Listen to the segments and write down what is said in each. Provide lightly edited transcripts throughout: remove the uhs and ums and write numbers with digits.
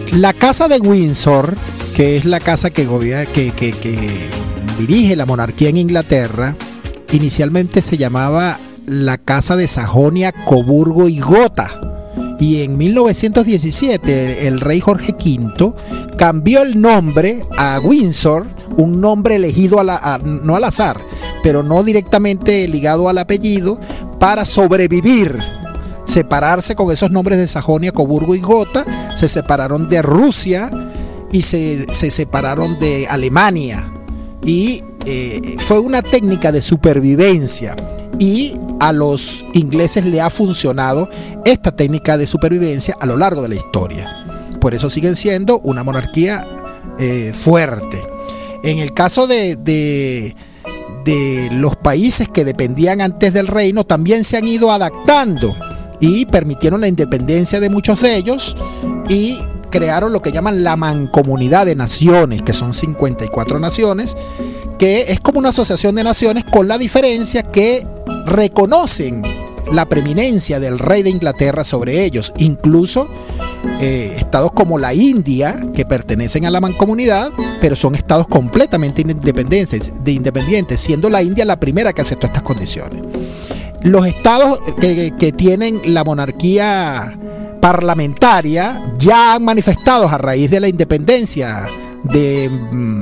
La casa de Windsor, que es la casa que dirige la monarquía en Inglaterra, inicialmente se llamaba la Casa de Sajonia, Coburgo y Gotha. Y en 1917 el rey Jorge V cambió el nombre a Windsor, un nombre elegido no al azar, pero no directamente ligado al apellido, para sobrevivir, separarse con esos nombres de Sajonia, Coburgo y Gotha. Se separaron de Rusia y se separaron de Alemania, y fue una técnica de supervivencia, y a los ingleses le ha funcionado esta técnica de supervivencia a lo largo de la historia. Por eso siguen siendo una monarquía fuerte. En el caso de los países que dependían antes del reino, también se han ido adaptando y permitieron la independencia de muchos de ellos, y crearon lo que llaman la Mancomunidad de Naciones, que son 54 naciones, que es como una asociación de naciones, con la diferencia que reconocen la preeminencia del rey de Inglaterra sobre ellos. Incluso estados como la India, que pertenecen a la Mancomunidad, pero son estados completamente independientes, siendo la India la primera que aceptó estas condiciones. Los estados que tienen la monarquía parlamentaria ya han manifestado, a raíz de la independencia de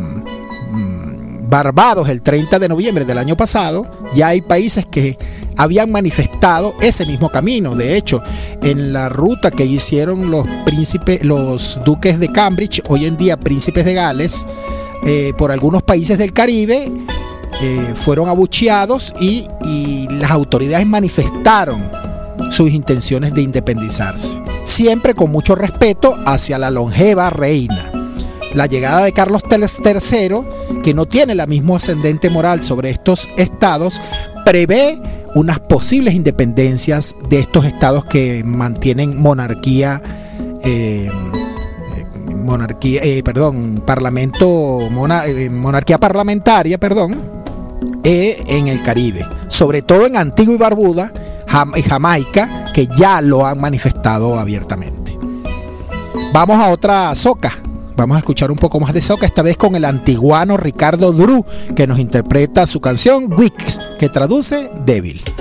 Barbados el 30 de noviembre del año pasado, ya hay países que habían manifestado ese mismo camino. De hecho, en la ruta que hicieron los duques de Cambridge, hoy en día príncipes de Gales, por algunos países del Caribe, fueron abucheados y las autoridades manifestaron sus intenciones de independizarse, siempre con mucho respeto hacia la longeva reina. La llegada de Carlos III, que no tiene la misma ascendente moral sobre estos estados, prevé unas posibles monarquía parlamentaria, en el Caribe, sobre todo en Antigua y Barbuda y Jamaica, que ya lo han manifestado abiertamente. Vamos a otra soca. Vamos a escuchar un poco más de soca, esta vez con el antiguano Ricardo Drew, que nos interpreta su canción Weeks, que traduce débil.